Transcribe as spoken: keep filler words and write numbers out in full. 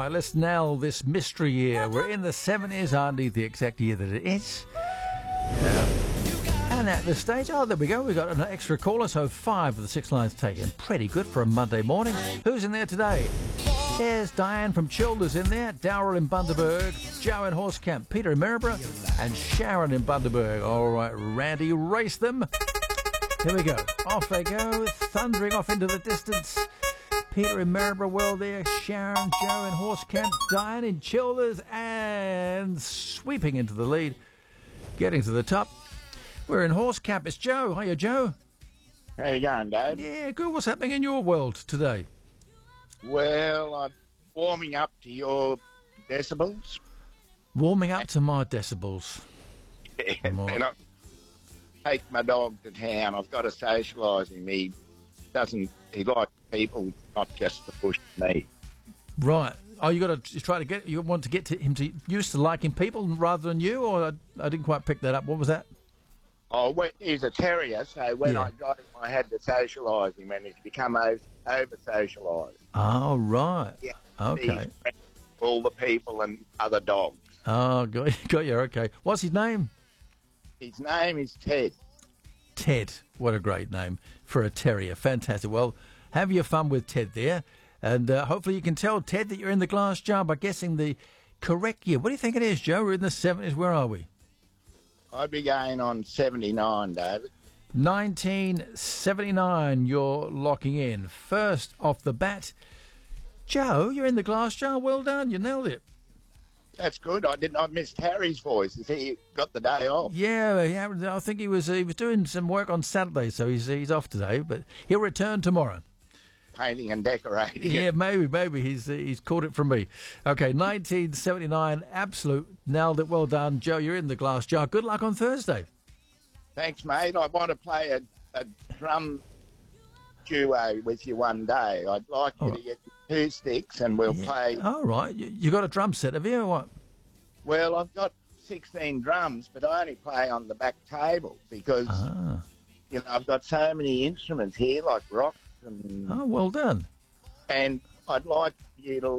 right, let's nail this mystery year. We're in the seventies, I need the exact year that it is. And at this stage, oh, there we go. We've got an extra caller, so five of the six lines taken. Pretty good for a Monday morning. Who's in there today? There's Diane from Childers in there, Darryl in Bundaberg, Joe in Horsecamp, Peter in Maryborough, and Sharon in Bundaberg. All right, Randy, race them. Here we go. Off they go, thundering off into the distance. Peter in Maryborough, well there, Sharon, Joe in Horsecamp, Diane in Childers, and sweeping into the lead, getting to the top. We're in Horsecamp. It's Joe. Hiya, Joe. How you going, Dave? Yeah, good. What's happening in your world today? Well, I'm warming up to your decibels. Warming up to my decibels. Yeah, and I take my dog to town. I've got to socialise him. He doesn't. He likes people, not just the bush meat. Right. Oh, you got to try to get. You want to get to him to used to liking people rather than you, or I, I didn't quite pick that up. What was that? Oh, well, he's a terrier, so when Yeah. I got him, I had to socialise him, and he's become over, over socialised. Oh, right. Yeah. Okay. He's all the people and other dogs. Oh, got, got you. Okay. What's his name? His name is Ted. Ted. What a great name for a terrier. Fantastic. Well, have your fun with Ted there. And uh, hopefully you can tell Ted that you're in the glass jar by guessing the correct year. What do you think it is, Joe? We're in the seventies. Where are we? I'd be going on seventy-nine, David. nineteen seventy-nine, you're locking in. First off the bat, Joe, you're in the glass jar. Well done. You nailed it. That's good. I didn't. I missed Harry's voice. Has he got the day off? Yeah, yeah. I think he was he was doing some work on Saturday, so he's he's off today, but he'll return tomorrow. Painting and decorating. Yeah, maybe, maybe he's uh, he's caught it from me. Okay, nineteen seventy-nine, absolute nailed it. Well done, Joe. You're in the glass jar. Good luck on Thursday. Thanks, mate. I want to play a, a drum duo with you one day. I'd like you Oh. to get two sticks and we'll Yeah. play. All right, you, you got a drum set, have you? Or what? Well, I've got sixteen drums, but I only play on the back table because Ah, you know I've got so many instruments here, like rocks and oh, well done. and I'd like you to